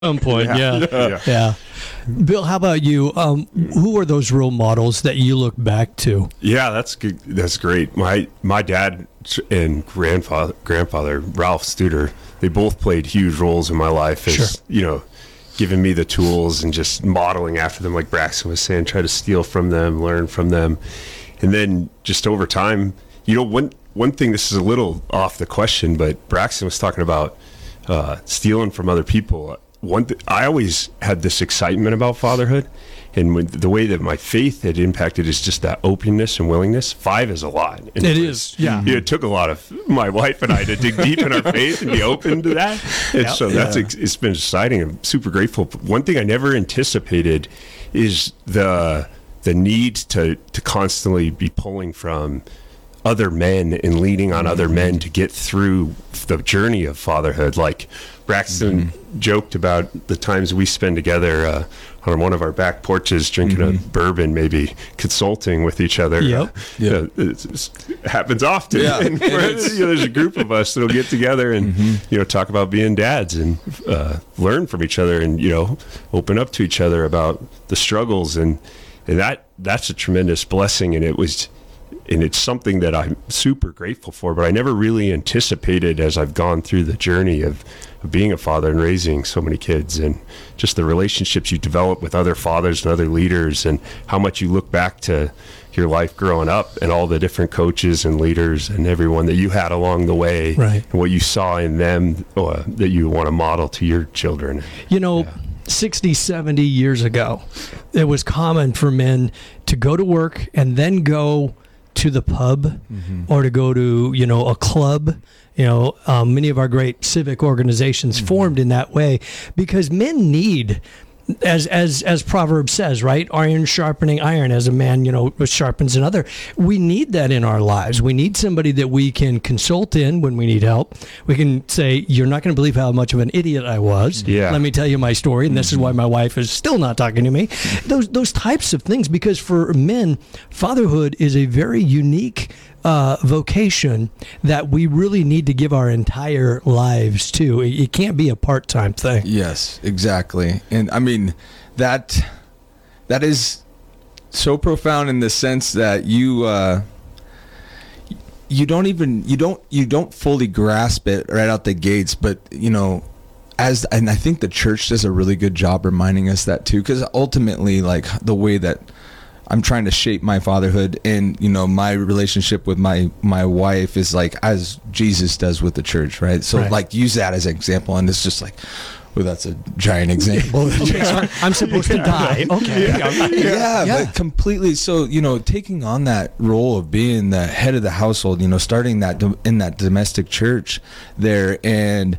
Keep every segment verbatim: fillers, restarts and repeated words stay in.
some point, yeah. Yeah. Yeah. Yeah. yeah. Bill, how about you? Um, who are those role models that you look back to? Yeah, that's good. That's great. My my dad and grandfather, grandfather Ralph Studer, they both played huge roles in my life as, Sure. you know, giving me the tools and just modeling after them, like Braxton was saying, try to steal from them, learn from them. And then just over time, you know, one one thing, this is a little off the question, but Braxton was talking about uh, stealing from other people. One th- I always had this excitement about fatherhood, and when, the way that my faith had impacted is just that openness and willingness. Five is a lot. And It was- is, yeah. It took a lot of my wife and I to dig deep in our faith and be open to that. And Yep. so that's Yeah. ex- it's been exciting. I'm super grateful. One thing I never anticipated is the the need to to constantly be pulling from other men and leaning on other men to get through the journey of fatherhood. Like Braxton mm-hmm. joked about the times we spend together uh, on one of our back porches drinking Mm-hmm. a bourbon, maybe consulting with each other. Yep. Uh, Yep. uh, it's, it's, it happens often. Yeah. And we're- you know, there's a group of us that'll get together and Mm-hmm. you know talk about being dads and uh, learn from each other and you know open up to each other about the struggles and and that that's a tremendous blessing. And it was. And it's something that I'm super grateful for, but I never really anticipated as I've gone through the journey of, of being a father and raising so many kids and just the relationships you develop with other fathers and other leaders and how much you look back to your life growing up and all the different coaches and leaders and everyone that you had along the way Right. and what you saw in them uh, that you want to model to your children. You know, sixty, seventy years ago, it was common for men to go to work and then go to the pub mm-hmm. or to go to, you know, a club. You know, um, many of our great civic organizations mm-hmm. formed in that way because men need, as as as Proverbs says, right? Iron sharpening iron, as a man, you know, sharpens another. We need that in our lives. We need somebody that we can consult in when we need help. We can say, you're not going to believe how much of an idiot I was. Yeah. Let me tell you my story, and this Mm-hmm. is why my wife is still not talking to me. Those those types of things, because for men, fatherhood is a very unique uh, vocation that we really need to give our entire lives to. It, it can't be a part-time thing. Yes, exactly. And I mean, that that is so profound in the sense that you uh, you don't even you don't you don't fully grasp it right out the gates, but you know, as and I think the church does a really good job reminding us that too, because ultimately, like the way that I'm trying to shape my fatherhood and, you know, my relationship with my, my wife is like as Jesus does with the church, right? So Right. like use that as an example. And it's just like, well, that's a giant example. Okay, so I'm supposed to die. Okay. yeah, Yeah. but completely. So, you know, taking on that role of being the head of the household, you know, starting that do- in that domestic church there. And,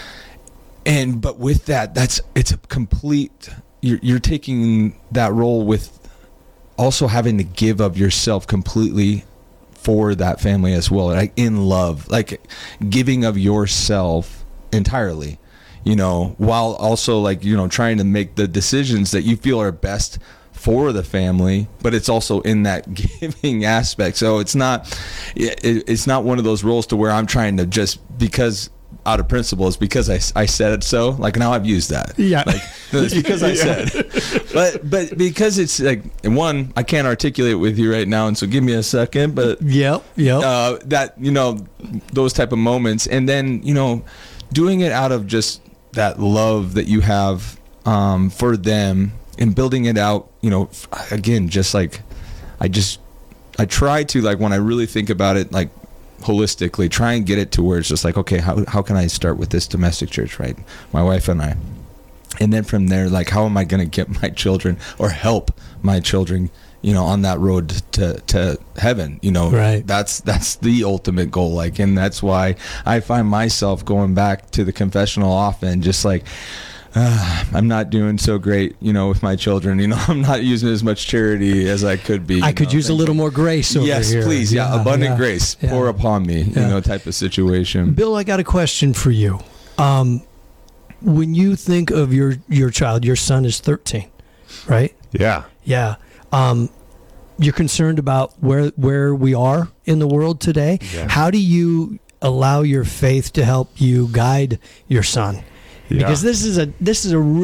and, but with that, that's, it's a complete, you're, you're taking that role with also having to give of yourself completely for that family as well, like in love, like giving of yourself entirely, you know, while also like, you know, trying to make the decisions that you feel are best for the family, but it's also in that giving aspect. So it's not, it, it's not one of those roles to where I'm trying to just because out of principle, it's because I, I said it so. Like now I've used that. Yeah. Like it's because I said. But but because it's like, and one, I can't articulate it with you right now, and so give me a second. But Yep. Yep. uh, that, you know, those type of moments, and then, you know, doing it out of just that love that you have um, for them and building it out, you know, again, just like I just I try to, like, when I really think about it, like holistically, try and get it to where it's just like, okay, how how can I start with this domestic church, right? My wife and I. And then from there, like, how am I going to get my children or help my children, you know, on that road to, to heaven, you know, Right. that's, that's the ultimate goal. Like, and that's why I find myself going back to the confessional often, just like, uh, I'm not doing so great, you know, with my children, you know, I'm not using as much charity as I could be. I could know, use a little more grace over Yes, here. please. Yeah. Yeah, Abundant yeah, grace yeah. pour upon me, Yeah. you know, type of situation. Bill, I got a question for you. Um, when you think of your, your child, your son is thirteen, right? Yeah. Yeah. Um, you're concerned about where where we are in the world today. Yeah. How do you allow your faith to help you guide your son because Yeah. this is a this is a